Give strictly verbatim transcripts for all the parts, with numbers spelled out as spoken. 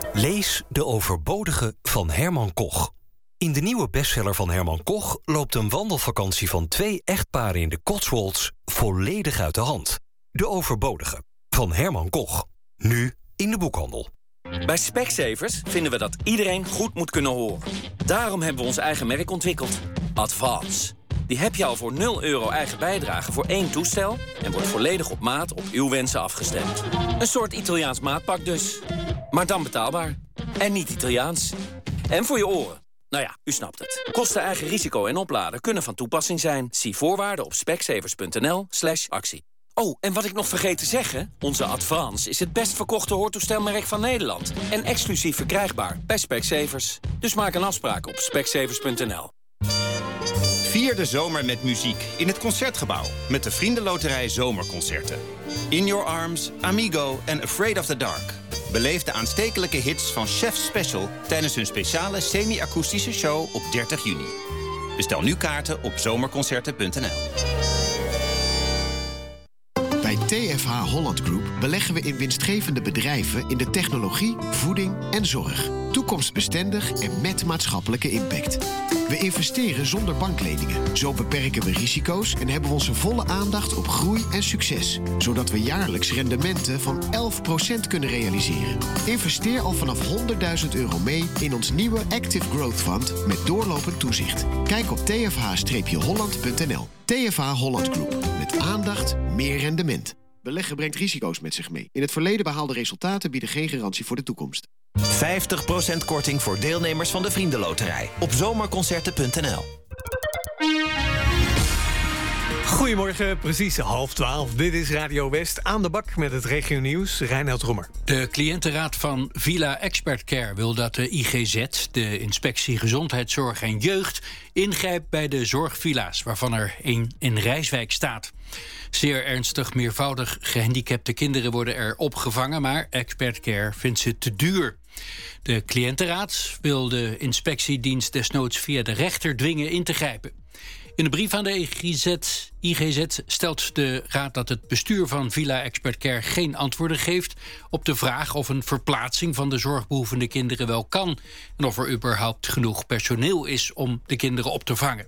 Lees De Overbodige van Herman Koch. In de nieuwe bestseller van Herman Koch loopt een wandelvakantie van twee echtparen in de Cotswolds volledig uit de hand. De Overbodige van Herman Koch. Nu in de boekhandel. Bij Specsavers vinden we dat iedereen goed moet kunnen horen. Daarom hebben we ons eigen merk ontwikkeld. Advance. Die heb je al voor nul euro eigen bijdrage voor één toestel en wordt volledig op maat op uw wensen afgestemd. Een soort Italiaans maatpak dus. Maar dan betaalbaar. En niet Italiaans. En voor je oren. Nou ja, u snapt het. Kosten, eigen risico en opladen kunnen van toepassing zijn. Zie voorwaarden op specsavers.nl slash actie. Oh, en wat ik nog vergeet te zeggen, onze Advance is het best verkochte hoortoestelmerk van Nederland. En exclusief verkrijgbaar bij Specsavers. Dus maak een afspraak op specsavers punt n l. Vier de zomer met muziek in het Concertgebouw met de Vriendenloterij Zomerconcerten. In Your Arms, Amigo en Afraid of the Dark. Beleef de aanstekelijke hits van Chef Special tijdens hun speciale semi-akoestische show op dertig juni. Bestel nu kaarten op zomerconcerten punt n l. Bij T F H Holland Group beleggen we in winstgevende bedrijven in de technologie, voeding en zorg. Toekomstbestendig en met maatschappelijke impact. We investeren zonder bankleningen. Zo beperken we risico's en hebben we onze volle aandacht op groei en succes. Zodat we jaarlijks rendementen van elf procent kunnen realiseren. Investeer al vanaf honderdduizend euro mee in ons nieuwe Active Growth Fund met doorlopend toezicht. Kijk op t f h holland punt n l. T F H Holland Group. Met aandacht, meer rendement. Beleggen brengt risico's met zich mee. In het verleden behaalde resultaten bieden geen garantie voor de toekomst. vijftig procent korting voor deelnemers van de Vriendenloterij. Op zomerconcerten punt n l. Goedemorgen, precies half twaalf. Dit is Radio West aan de bak met het regionieuws. Reinoud Roemer. De cliëntenraad van Villa Expert Care wil dat de I G Z, de Inspectie Gezondheidszorg en Jeugd, ingrijpt bij de zorgvilla's, waarvan er één in Rijswijk staat. Zeer ernstig meervoudig gehandicapte kinderen worden er opgevangen, maar Expert Care vindt ze te duur. De cliëntenraad wil de inspectiedienst desnoods via de rechter dwingen in te grijpen. In de brief aan de I G Z, I G Z stelt de raad dat het bestuur van Villa Expert Care geen antwoorden geeft op de vraag of een verplaatsing van de zorgbehoevende kinderen wel kan en of er überhaupt genoeg personeel is om de kinderen op te vangen.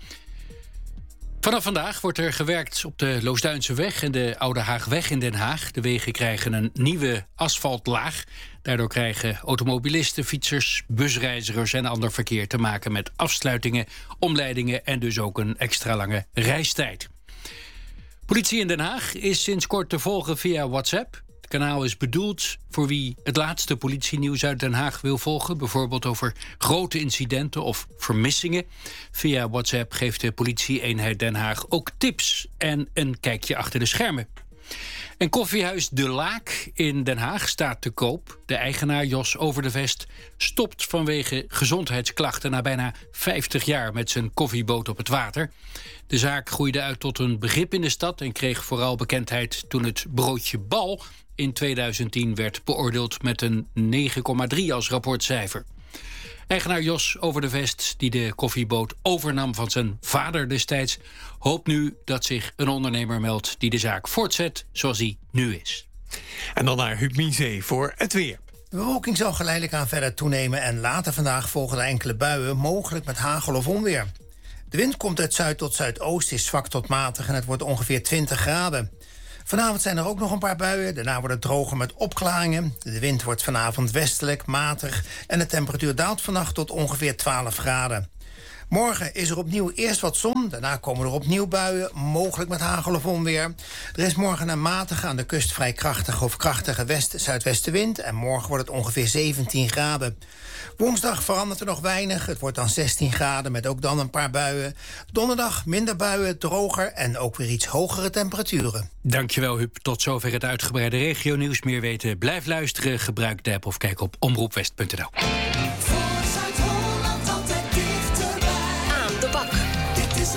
Vanaf vandaag wordt er gewerkt op de Loosduinseweg en de Oude Haagweg in Den Haag. De wegen krijgen een nieuwe asfaltlaag. Daardoor krijgen automobilisten, fietsers, busreizigers en ander verkeer te maken met afsluitingen, omleidingen en dus ook een extra lange reistijd. Politie in Den Haag is sinds kort te volgen via WhatsApp. Het kanaal is bedoeld voor wie het laatste politienieuws uit Den Haag wil volgen, bijvoorbeeld over grote incidenten of vermissingen. Via WhatsApp geeft de politie-eenheid Den Haag ook tips en een kijkje achter de schermen. En koffiehuis De Laak in Den Haag staat te koop. De eigenaar Jos Overdevest stopt vanwege gezondheidsklachten na bijna vijftig jaar met zijn koffieboot op het water. De zaak groeide uit tot een begrip in de stad en kreeg vooral bekendheid toen het broodje Bal in tweeduizend tien werd beoordeeld met een negen komma drie als rapportcijfer. Eigenaar Jos Overdevest, die de koffieboot overnam van zijn vader destijds, hoopt nu dat zich een ondernemer meldt die de zaak voortzet zoals hij nu is. En dan naar Huub Miezee voor het weer. De bewolking zal geleidelijk aan verder toenemen en later vandaag volgen er enkele buien, mogelijk met hagel of onweer. De wind komt uit zuid tot zuidoost, is zwak tot matig en het wordt ongeveer twintig graden. Vanavond zijn er ook nog een paar buien. Daarna wordt het droger met opklaringen. De wind wordt vanavond westelijk, matig en de temperatuur daalt vannacht tot ongeveer twaalf graden. Morgen is er opnieuw eerst wat zon. Daarna komen er opnieuw buien, mogelijk met hagel of onweer. Er is morgen een matige, aan de kust vrij krachtige of krachtige west-zuidwestenwind. En morgen wordt het ongeveer zeventien graden. Woensdag verandert er nog weinig. Het wordt dan zestien graden met ook dan een paar buien. Donderdag minder buien, droger en ook weer iets hogere temperaturen. Dankjewel, Huub. Tot zover het uitgebreide regionieuws. Meer weten, blijf luisteren, gebruik de app of kijk op omroepwest punt n l.